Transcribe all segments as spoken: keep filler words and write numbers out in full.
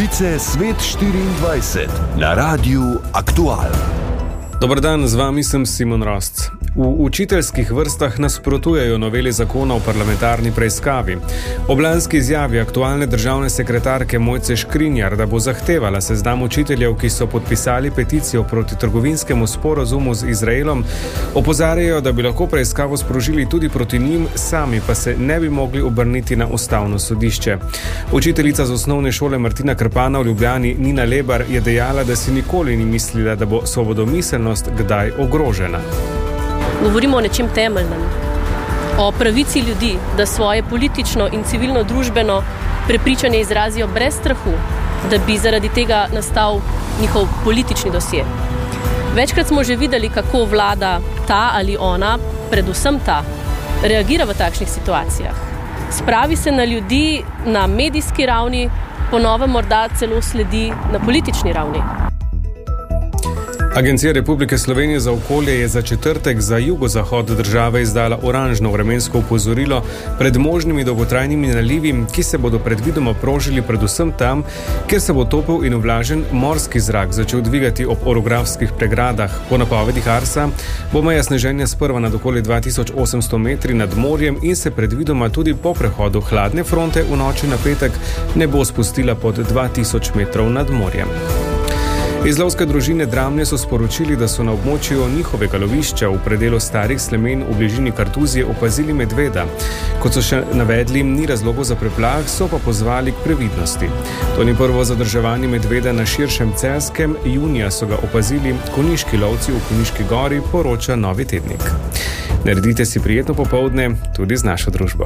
Novice Svet štiriindvajset na Radiu Aktual. Dobar dan, z vami sem Simon Rosc. V učiteljskih vrstah nasprotujejo noveli zakona o parlamentarni preiskavi. Ob lanski izjavi aktualne državne sekretarke Mojce Škrinjar, da bo zahtevala seznam učiteljev, ki so podpisali peticijo proti trgovinskemu sporazumu z Izraelom, opozarjajo, da bi lahko preiskavo sprožili tudi proti njim, sami pa se ne bi mogli obrniti na ustavno sodišče. Učiteljica z osnovne šole Martina Krpana v Ljubljani Nina Lebar je dejala, da si nikoli ni mislila, da bo svobodomiselnost kdaj ogrožena. Govorimo o nečem temeljnem, o pravici ljudi, da svoje politično in civilno-družbeno prepričanje izrazijo brez strahu, da bi zaradi tega nastal njihov politični dosje. Večkrat smo že videli, kako vlada ta ali ona, predvsem ta, reagira v takšnih situacijah. Spravi se na ljudi na medijski ravni, po novem morda celo sledi na politični ravni. Agencija Republike Slovenije za okolje je za četrtek za jugozahod države izdala oranžno vremensko opozorilo pred možnimi dolgotrajnimi nalivi, ki se bodo predvidoma prožili predvsem tam, kjer se bo topel in vlažen morski zrak začel dvigati ob orografskih pregradah. Po napovedih Arsa bo meja sneženja sprva nad okoli dva tisoč osemsto metri nad morjem in se predvidoma tudi po prehodu hladne fronte v noči na petek ne bo spustila pod dva tisoč metrov nad morjem. Iz lovske družine Dramlje so sporočili, da so na območju njihovega lovišča v predelu Starih Slemen v bližini Kartuzije opazili medveda. Kot so še navedli, ni razlogov za preplah, so pa pozvali k previdnosti. To ni prvo zadrževanje medveda na širšem Celjskem, junija so ga opazili konjiški lovci v Konjiški gori, poroča Novi tednik. Naredite si prijetno popoldne tudi z našo družbo.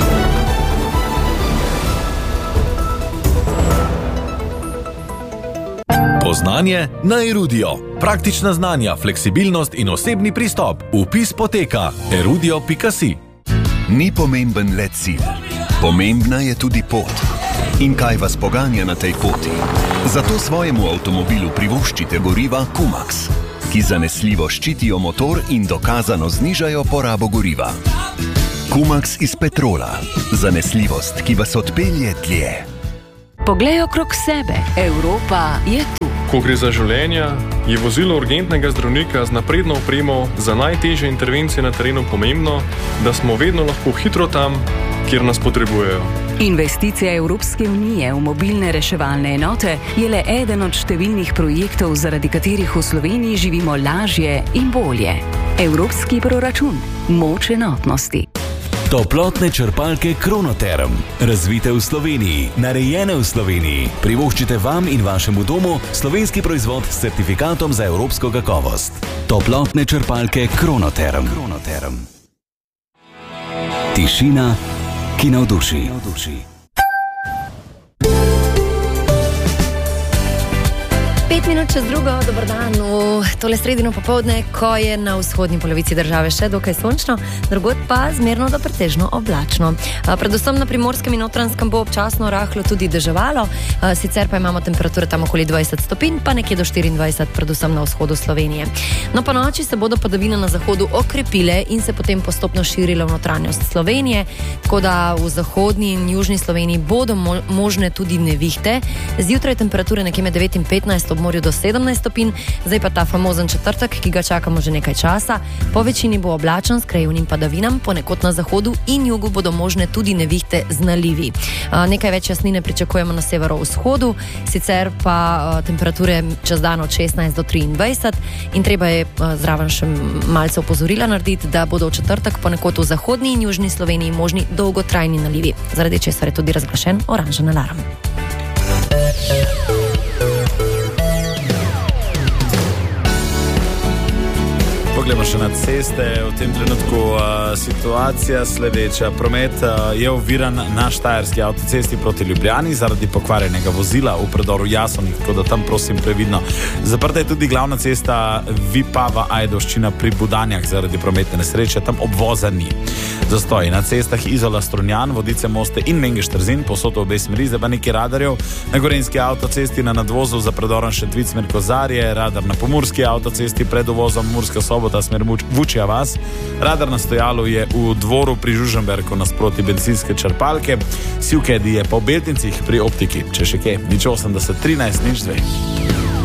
Poznanje na Erudio. Praktična znanja, fleksibilnost in osebni pristop. Vpis poteka erudio pika si. Ni pomemben le cilj. Pomembna je tudi pot. In kaj vas poganja na tej poti? Zato svojemu avtomobilu privoščite goriva Kumax, ki zanesljivo ščitijo motor in dokazano znižajo porabo goriva. Kumax iz petrola. Zanesljivost, ki vas odpelje dlje. Poglej okrog sebe. Evropa je tu. Ko gre za življenja, je vozilo urgentnega zdravnika z napredno opremo za najtežje intervencije na terenu pomembno, da smo vedno lahko hitro tam, kjer nas potrebujejo. Investicija Evropske unije v mobilne reševalne enote je le eden od številnih projektov, zaradi katerih v Sloveniji živimo lažje in bolje. Evropski proračun. Moč enotnosti. Toplotne črpalke Kronoterm. Razvite v Sloveniji, narejene v Sloveniji. Privoščite vam in vašemu domu slovenski proizvod s certifikatom za evropsko kakovost. Toplotne črpalke Kronoterm. Kronoterm. Tišina, ki navduši. Pet minut čez drugo, dober dan v tole sredino popoldne, ko je na vzhodni polovici države še dokaj sončno, drugod pa zmerno do pretežno oblačno. Predvsem na Primorskem in Notranjskem bo občasno rahlo tudi deževalo, sicer pa imamo temperature tam okoli dvajset stopinj, pa nekje do štiriindvajset, predvsem na vzhodu Slovenije. No, po noči se bodo padavine na zahodu okrepile in se potem postopno širile v notranjost Slovenije, tako da v zahodni in južni Sloveniji bodo mo- možne tudi nevihte. Zjutraj temperature nekje med devet in petnajst, ob morju do sedemnajst stopinj, zdaj pa ta famozen četrtek, ki ga čakamo že nekaj časa. Po večini bo oblačen s krajevnim padavinam, ponekod na zahodu in jugu bodo možne tudi nevihte z nalivi. Nekaj več jasnine pričakujemo na severovzhodu, sicer pa temperature čez dan od šestnajst do triindvajset in treba je zraven še malce opozorila narediti, da bodo v četrtek ponekod v zahodni in južni Sloveniji možni dolgotrajni nalivi, zaradi česar je tudi razglašen oranžen alarm. Poglejmo še na ceste. V tem trenutku uh, situacija sledeča. Promet uh, je oviran na Štajerski avtocesti proti Ljubljani zaradi pokvarjenega vozila v predoru Jasovnik, tako da tam prosim previdno. Zaprta je tudi glavna cesta Vipava Ajdovščina pri Budanjah zaradi prometne nesreče, tam obvoza ni. Zastoji na cestah Izola Strunjan, Vodice Moste in Mengeš Trzin, posod v obe smeri, zdaj pa nekaj radarjev. Na Gorenjski avtocesti na nadvozu za predorom Šentvic smer Kozarje, radar na Pomurski avtocesti pred uvozom Murska Sobota smer Vučja vas. Radar na stojalu je v Dvoru pri Žužemberku nasproti bencinske črpalke. Sivkedi je po Beltincih pri Optiki. Če še kaj, nič osemdeset trinajst, nič dve.